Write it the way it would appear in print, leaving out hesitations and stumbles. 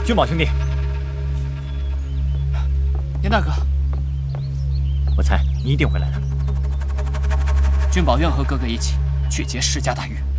君宝兄弟， 严大哥， 我猜你一定会来的。 君宝愿和哥哥一起去劫世家大狱。